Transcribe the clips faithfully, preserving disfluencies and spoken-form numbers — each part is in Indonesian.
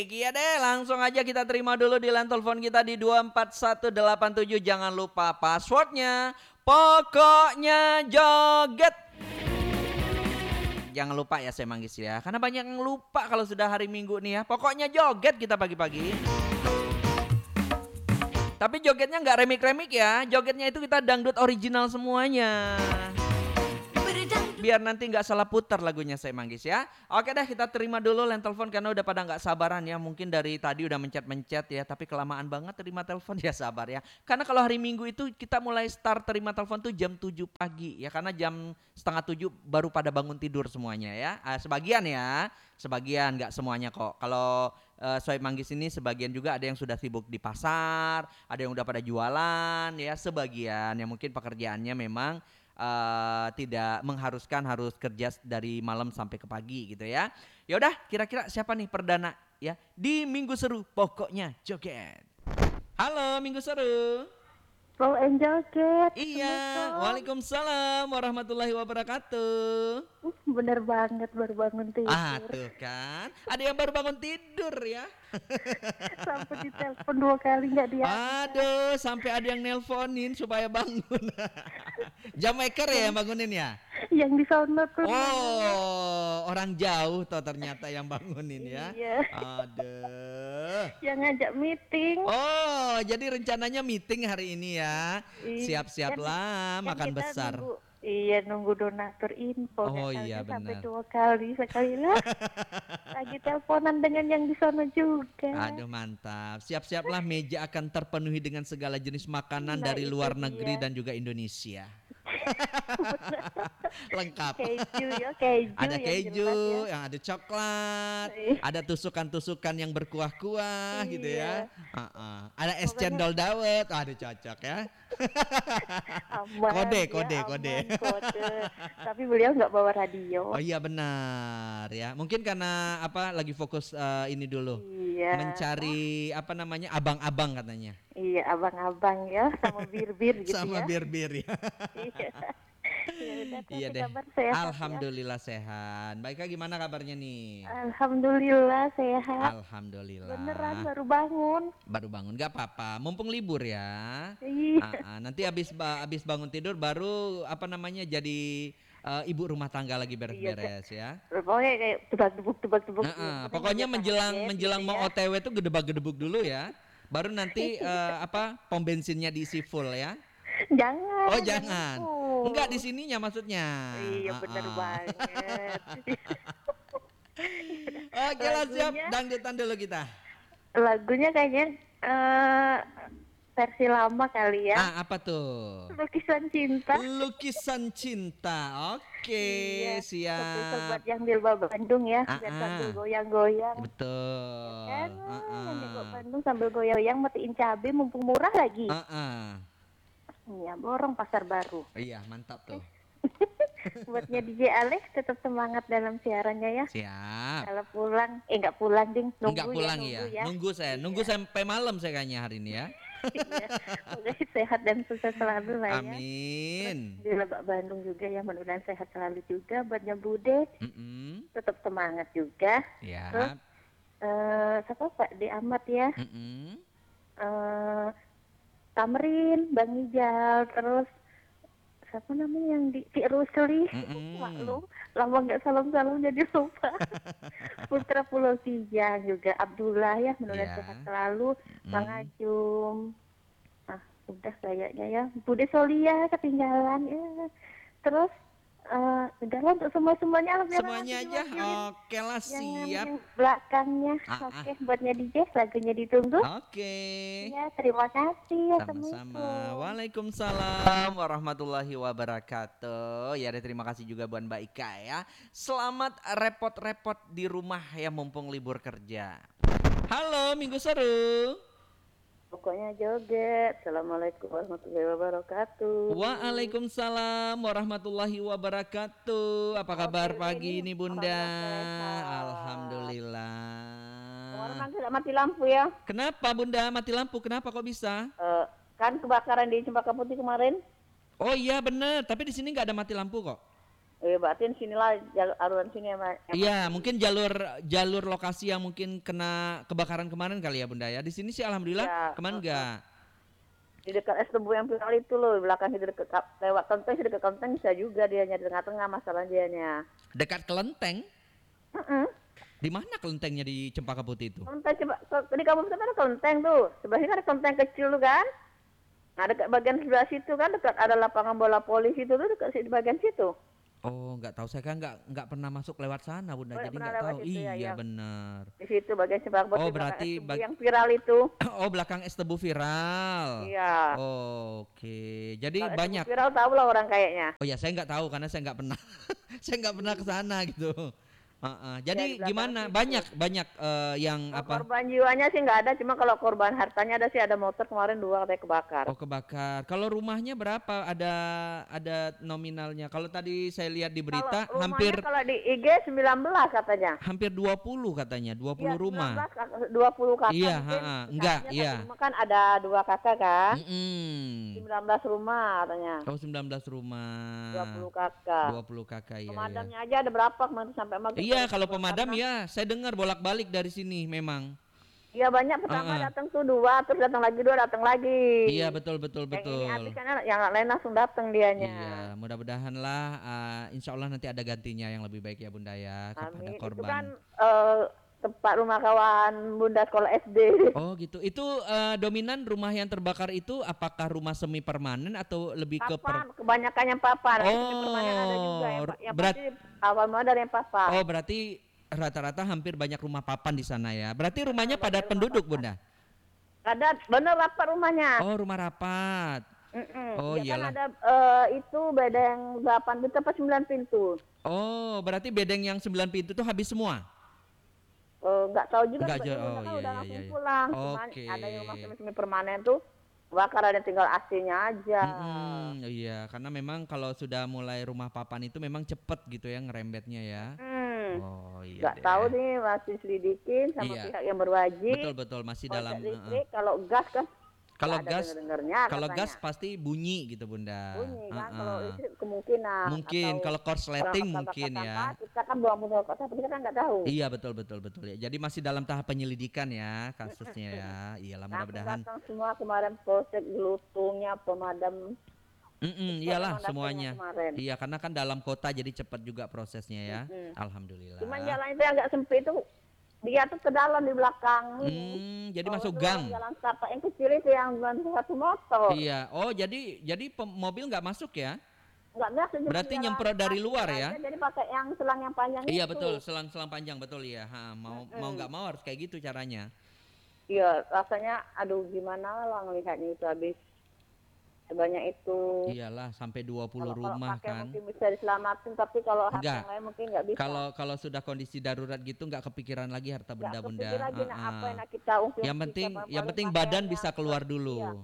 Iya deh, langsung aja kita terima dulu di line telepon kita di dua empat satu delapan tujuh. Jangan lupa passwordnya. Pokoknya joget. Jangan lupa ya saya manggis ya. Karena banyak yang lupa kalau sudah hari Minggu nih ya. Pokoknya joget kita pagi-pagi. Tapi jogetnya nggak remik-remik ya. Jogetnya itu kita dangdut original semuanya. Biar nanti nggak salah putar lagunya saya manggis ya. Oke deh, kita terima dulu line telepon karena udah pada nggak sabaran ya. Mungkin dari tadi udah mencet-mencet ya, tapi kelamaan banget terima telepon ya, sabar ya. Karena kalau hari Minggu itu kita mulai start terima telepon tuh jam tujuh pagi ya, karena jam setengah tujuh baru pada bangun tidur semuanya ya. Ah, sebagian ya, sebagian nggak semuanya kok. Kalau uh, Sohib Manggis ini sebagian juga ada yang sudah sibuk di pasar, ada yang udah pada jualan ya, sebagian yang mungkin pekerjaannya memang Uh, tidak mengharuskan harus kerja dari malam sampai ke pagi gitu ya. Ya udah, kira-kira siapa nih perdana ya di Minggu Seru Pokoknya Joget. Halo Minggu Seru. Mau joget. Iya, waalaikumsalam warahmatullahi wabarakatuh. Uh, bener banget baru bangun tidur. Ah tuh kan, ada yang baru bangun tidur ya. Sampai ditelepon dua kali nggak diangkat. Aduh, sampai ada yang nelponin supaya bangun. Jam maker ya yang bangunin ya? Yang di sono tuh. Oh, orang jauh toh ternyata yang bangunin ya. Iya. Aduh. Yang ngajak meeting. Oh, jadi rencananya meeting hari ini ya. Iya. Siap-siaplah Kan- makan kan kita besar. Nunggu, iya nunggu donatur info. Oh, Nggak iya, tahunya sampai benar. dua kali sekali lah. Lagi teleponan dengan yang di sono juga. Aduh mantap. Siap-siaplah meja akan terpenuhi dengan segala jenis makanan Nah, dari itu luar dia. negeri dan juga Indonesia. Lengkap. Keju ya, keju. Ada yang keju, jelas ya. yang ada coklat, Iya. ada tusukan-tusukan yang berkuah-kuah gitu ya. Iya. Uh-uh. Ada es Pokoknya- cendol dawet, aduh cocok ya. Aman, Kode, ya, kode, aman, kode. kode. Tapi beliau nggak bawa radio. Oh iya benar ya. Mungkin karena apa lagi fokus uh, ini dulu. Iya. Mencari apa namanya abang-abang katanya. Iya, abang-abang ya, sama bir-bir gitu Sama ya. bir-bir ya. Iya. Ya udah, Iya tapi deh. kabar sehat, ya? Alhamdulillah sehat. Baiklah, gimana kabarnya nih? Alhamdulillah sehat. Alhamdulillah. Beneran baru bangun. Baru bangun, gak apa-apa. Mumpung libur ya. Iya. Ah, ah, nanti abis ba- abis bangun tidur baru apa namanya jadi eh, ibu rumah tangga lagi beres-beres ya. Pokoknya kayak tebak-tebuk tebak-tebuk. Nah, ah, Yang penting pokoknya aja menjelang kaget menjelang gitu mau ya. O T W tuh gedebak-gedebuk dulu ya. Baru nanti eh, apa pom bensinnya diisi full ya. Jangan. Oh jangan. full. Enggak di sininya maksudnya. Iya, Ah, bener ah. banget. Oke lah siap, Lagunya- dangdutan dulu kita. Lagunya kayaknya eh, versi lama kali ya. Ah apa tuh? Lukisan cinta. Lukisan cinta. Oke, Iya, spesial siap. buat yang di luar Bandung ya, Ah, biar ah. sambil goyang-goyang. Betul. Kan, Ah, yang di luar ah. Bandung sambil goyang-goyang, matiin cabai mumpung murah lagi. Ah, ah. Iya, borong pasar baru. Iya, mantap tuh. Buatnya D J Alex tetap semangat dalam siarannya ya. Siap. Kalau pulang, eh nggak pulang ding, nunggu Enggak ya, pulang nunggu ya. ya. Nunggu saya, Iya. nunggu sampai malam saya kayaknya hari ini ya. Iya. Pokoknya sehat dan sukses selalu lah ya. Amin. Di Lebak Bandung juga ya, mudah-mudahan sehat selalu juga. Buatnya Bude, Mm-mm. tetap semangat juga. Ya. Eh, siapa Pak De Amat ya? Mm-mm. eh Tamrin, Bang Ijal, terus siapa namanya yang di Cik Rusli, Mm-mm. maklum, lama nggak salam-salam jadi lupa. Putra Pulau Kijang juga, Abdullah ya, mudah-mudahan Iya. sehat selalu, Bang Mm. Ajum, ah udah kayaknya ya, Bude Solia ketinggalan ya, terus eh udah lah untuk semua-semuanya, alhamdulillah Semuanya masih aja. diwakilin. Oke lah, Yang, siap. yang belakangnya, Ah, ah. oke, buatnya D J, lagunya ditunggu. Oke. Ya, terima kasih. Sama-sama. Assalamualaikum. Waalaikumsalam warahmatullahi wabarakatuh. Ya, ada terima kasih juga buat Mbak Ika ya. Selamat repot-repot di rumah ya mumpung libur kerja. Halo, Minggu Seru. Pokoknya joget. Assalamualaikum warahmatullahi wabarakatuh. Waalaikumsalam warahmatullahi wabarakatuh. Apa kabar Oke, pagi ini ini Bunda? alhamdulillah sehat. Orang Alhamdulillah. tidak mati lampu ya. Kenapa Bunda mati lampu? Kenapa kok bisa? Eh, kan kebakaran di Cempaka Putih kemarin. Oh iya bener, tapi di sini nggak ada mati lampu kok. Eh, berarti sinilah jalur aluran sini emang, emang Iya, mungkin jalur jalur lokasi yang mungkin kena kebakaran kemarin kali ya Bunda ya. Di sini sih alhamdulillah ya kemarin heeh. enggak. Di dekat es tebu yang viral itu loh, di belakang itu dekat kap- lewat kelenteng sih dekat kelenteng bisa juga dianya di tengah-tengah masalah dianya. Dekat kelenteng. Heeh. Di mana kelentengnya di Cempaka Putih itu? Kelenteng coba ke- di kampung kita ada kelenteng tuh. Sebelahnya kan ada kelenteng kecil tuh kan. Nah, dekat bagian sebelah situ kan dekat ada lapangan bola voli situ tuh dekat di bagian situ. Oh, nggak tahu saya kan nggak nggak pernah masuk lewat sana Bunda, Oh, jadi pernah nggak lewat tahu. situ ya, Iya yang benar. di situ bagian sebelah Oh, putih belakang es berarti tebu bag- yang viral itu. oh belakang es tebu viral. Iya. Oke, jadi Kalau es tebu banyak. viral tahu lah orang kayaknya. Oh ya, saya nggak tahu karena saya nggak pernah. Saya nggak pernah ke sana gitu. Heeh. Ya Jadi di belakang gimana? situ. Banyak banyak eh, yang Kalau apa? korban jiwanya sih nggak ada, cuma kalau korban hartanya ada sih, ada motor kemarin dua katanya kebakar. Oh kebakar. Kalau rumahnya berapa? Ada ada nominalnya. Kalau tadi saya lihat di Kalau berita hampir rumahnya kalau di I G sembilan belas katanya. hampir dua puluh katanya, dua Iya puluh rumah. sembilan belas dua puluh kakak Iya, mungkin ha-ha. Enggak, katanya iya. satu rumah kan ada dua kakak kan. Mm-mm. sembilan belas rumah katanya. Oh sembilan belas rumah. dua puluh kakak. dua puluh kakak ya ya. Pemadamnya aja ada berapa kemarin sampai maghrib. Iya, kalau pemadam ya saya dengar bolak-balik dari sini memang. Iya banyak pertama Uh-uh. datang tuh dua, terus datang lagi dua, datang lagi. Iya, betul betul Yang ini betul. habis kan yang lain langsung datang dianya. Iya, mudah-mudahan lah uh, insya Allah nanti ada gantinya yang lebih baik ya Bunda ya kepada Amin. Itu korban. kan eh, tempat rumah kawan Bunda sekolah S D. Oh gitu. Itu uh, dominan rumah yang terbakar itu apakah rumah semi permanen atau lebih ke per... Papan, kebanyakan yang papan. Oh, Yang permanen ada juga yang, pa- yang berat- pasti awal mula dari yang papan. Oh, berarti rata-rata hampir banyak rumah papan di sana ya. Berarti rumahnya banyak padat rumah penduduk, papan. Bunda. Ada bener rapat rumahnya. Oh, rumah rapat. Mm-mm. Oh, Ya iyalah. kan ada eh, itu bedeng delapan pintu apa sembilan pintu. Oh, berarti bedeng yang sembilan pintu tuh habis semua. Eh, nggak tahu juga Nggak sebenarnya jauh. Bunda Oh, kan iya, udah iya, langsung iya. pulang. Cuman Oke. ada yang rumah semi permanen tuh bakar, ada yang tinggal A C-nya aja. Mm-mm, iya, karena memang kalau sudah mulai rumah papan itu memang cepet gitu ya ngerembetnya ya. Hmm. Oh iya Nggak deh. tahu nih, masih selidikin sama Iya. pihak yang berwajib. Betul betul masih Kalau dalam. listrik, uh-uh. kalau gas kan Kalau nggak ada gas, denger-dengernya kalau katanya. gas pasti bunyi gitu Bunda. Bunyi kan, Uh-uh. kalau listrik kemungkinan. Mungkin Atau kalau orang korsleting bakar-bakar mungkin ya. sampah, kita kan buang buang kota, tapi kita kan nggak tahu. Iya betul betul betul ya. Jadi masih dalam tahap penyelidikan ya kasusnya ya. Iyalah Langsung mudah-mudahan. datang semua kemarin polsek gelutungnya pemadam. Mm-mm, Cepat iyalah emang datangnya semuanya. kemarin. Iya karena kan dalam kota jadi cepat juga prosesnya ya. Mm-mm. Alhamdulillah. Cuman jalan itu agak sempit itu, dia tuh ke dalam di belakang. Hmm, jadi Kalau masuk itu gang. Jalan setapak yang kecil itu yang bantu satu motor. Iya. Oh jadi jadi pem- mobil nggak masuk ya? Nggak biasa. cuma Berarti jalan nyemprot dari kaki luar aja, ya? Jadi pakai yang selang yang panjang Iya itu. betul, selang-selang panjang betul ya. Ha, mau mau nggak mau harus kayak gitu caranya. Iya, rasanya aduh gimana lah ngelihatnya itu habis sebanyak itu. Iyalah sampai dua puluh Kalau- kalau rumah pakai kan. mungkin bisa diselamatin, tapi kalau harta Enggak. yang lain mungkin nggak bisa. Kalau kalau sudah kondisi darurat gitu nggak kepikiran lagi harta Nggak benda benda. kepikir lagi nak Ah, apa ah. yang nak kita ungkit. Yang penting kita yang paling penting pakaian badan yang- bisa keluar dulu. Iya.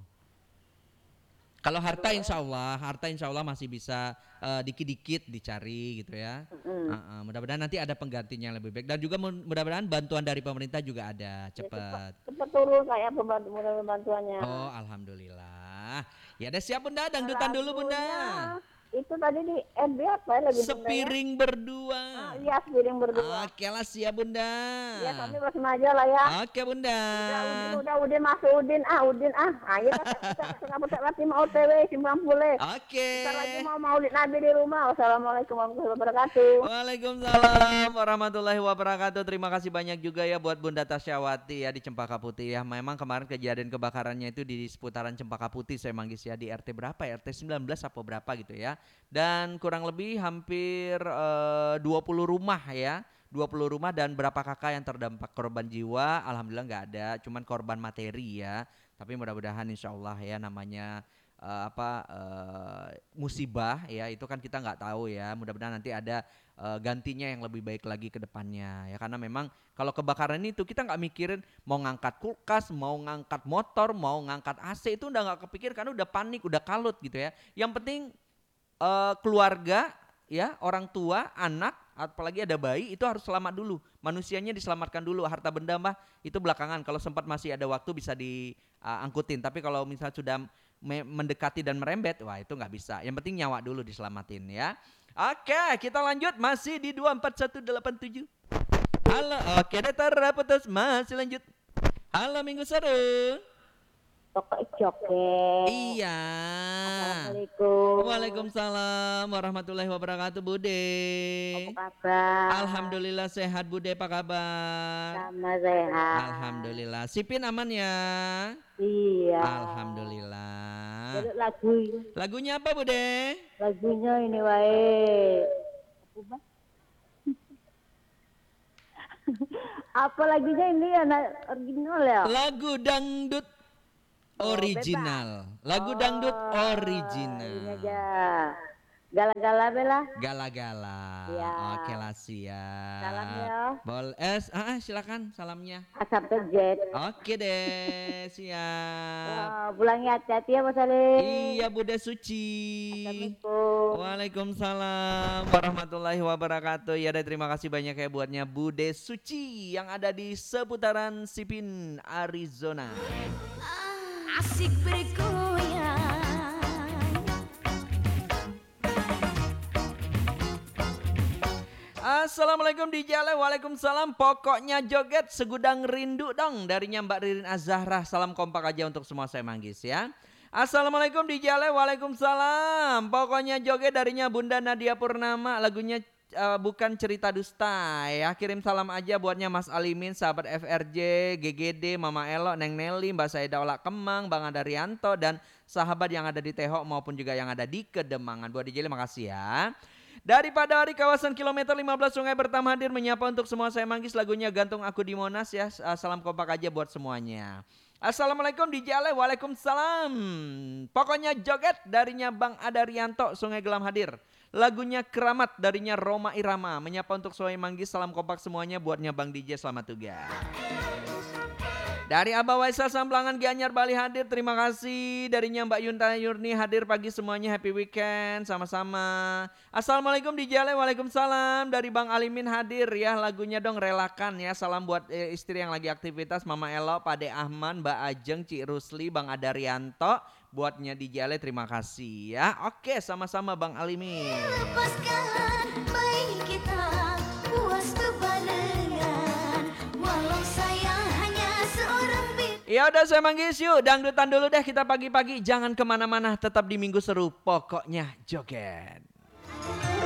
Kalau harta Aduh, insya Allah, harta insya Allah masih bisa eh, dikit-dikit dicari gitu ya. Mm-mm. Ah, ah. Mudah-mudahan nanti ada penggantinya yang lebih baik dan juga mu- mudah-mudahan bantuan dari pemerintah juga ada Ya, cepat. cepat turun kayak pembantu bantuannya. Oh alhamdulillah. Ya udah siap Bunda, dangdutan dulu Bunda. Itu tadi di F B apa ya lagi Bunda ya? Sepiring berdua. Ah, iya sepiring berdua. Oke lah siap Bunda. Iya kami bersemaja lah ya. Oke Bunda. Udah Udin, udah Udin masuk Udin ah Udin ah. Ayo kita kita kita lagi mau O T W simpang pule. Oke. Kita lagi mau maulid Nabi di rumah. Wassalamualaikum warahmatullahi wabarakatuh. Waalaikumsalam warahmatullahi wabarakatuh. Terima kasih banyak juga ya buat Bunda Tasyawati ya di Cempaka Putih ya. Memang kemarin kejadian kebakarannya itu di seputaran Cempaka Putih saya manggis ya di R T berapa ya? R T sembilan belas apa berapa gitu ya. Dan kurang lebih hampir eh, dua puluh rumah ya. dua puluh rumah dan berapa kakak yang terdampak korban jiwa. Alhamdulillah nggak ada, cuman korban materi ya. Tapi mudah-mudahan insya Allah ya namanya eh, apa eh, musibah ya itu kan kita nggak tahu ya. Mudah-mudahan nanti ada eh, gantinya yang lebih baik lagi ke depannya ya. Karena memang kalau kebakaran itu kita nggak mikirin mau ngangkat kulkas, mau ngangkat motor, mau ngangkat A C itu udah nggak kepikir karena udah panik, udah kalut gitu ya. Yang penting eh, keluarga ya, orang tua, anak, apalagi ada bayi itu harus selamat dulu. Manusianya diselamatkan dulu, harta benda mah itu belakangan. Kalau sempat masih ada waktu bisa diangkutin. Tapi kalau misalnya sudah me- mendekati dan merembet, wah itu nggak bisa. Yang penting nyawa dulu diselamatin ya. Oke, kita lanjut masih di dua empat satu delapan tujuh. Halo, oke deh terputus masih lanjut. Halo Minggu Seru. Pokok joget. Iya. Assalamualaikum. Waalaikumsalam warahmatullahi wabarakatuh Bude. Apa kabar? Alhamdulillah sehat Bude, apa kabar? Sama sehat. Alhamdulillah. Sipin aman ya? Iya. Alhamdulillah. Jadi lagu Lagunya apa Bude? lagunya ini wae. Apa, Bang? Apa lagunya ini anak original ya? Lagu dangdut original. Lagu dangdut Oh, Ini original. aja. Gala-gala bela. Gala-gala. Ya. Oke lah siap. Salam ya. Boleh. Eh, ah, ah, silakan salamnya. Asap terjet. Oke deh, siap. Oh, pulangnya hati-hati ya Mas Ali. Iya Bude Suci. Assalamualaikum. Waalaikumsalam warahmatullahi wabarakatuh. Ya deh, terima kasih banyak ya buatnya Bude Suci yang ada di seputaran Sipin, Arizona. Asik bergoyang. Assalamualaikum D J Ale, waalaikumsalam. Pokoknya joget segudang rindu dong. Darinya Mbak Ririn Azahra. Salam kompak aja untuk semua saya manggis ya. Assalamualaikum D J Ale, waalaikumsalam. Pokoknya joget darinya Bunda Nadia Purnama. Lagunya uh, bukan cerita dusta ya. Kirim salam aja buatnya Mas Alimin, sahabat F R J, G G D, Mama Elo, Neng Nelly, Mbak Saida Ola Kemang, Bang Adarianto, dan sahabat yang ada di Tehok maupun juga yang ada di Kedemangan. Buat D J Ale makasih ya. Dari Padari kawasan kilometer lima belas Sungai Bertam hadir menyapa untuk semua saya manggis, lagunya Gantung Aku di Monas ya. Salam kompak aja buat semuanya. Assalamualaikum D J Ale, waalaikumsalam. Pokoknya joget darinya Bang Adarianto, Sungai Gelam hadir. Lagunya Keramat darinya Roma Irama. Menyapa untuk semua yang manggis, salam kompak semuanya buatnya Bang D J, selamat tugas. Dari Abah Waisal Samplangan Gianyar Bali hadir, terima kasih. Darinya Mbak Yunta Yurni hadir pagi semuanya, happy weekend sama-sama. Assalamualaikum D J Ale, waalaikumsalam. Dari Bang Alimin hadir ya, lagunya dong Relakan ya. Salam buat eh, istri yang lagi aktivitas, Mama Elo, Pade Ahman, Mbak Ajeng, Cik Rusli, Bang Adarianto. Buatnya D J Ale terima kasih ya. Oke, sama-sama Bang Alimin. Lepaskan bayi kita puas bebarengan. Walau saya hanya seorang bintang. Ya udah saya manggis yuk, dangdutan dulu deh kita pagi-pagi. Jangan kemana-mana, tetap di Minggu Seru. Pokoknya joget.